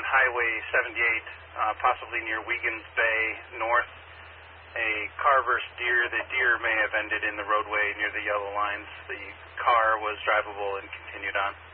Highway 78, possibly near Wiegans Bay North. A car versus deer. The deer may have ended in the roadway near the yellow lines. The car was drivable and continued on.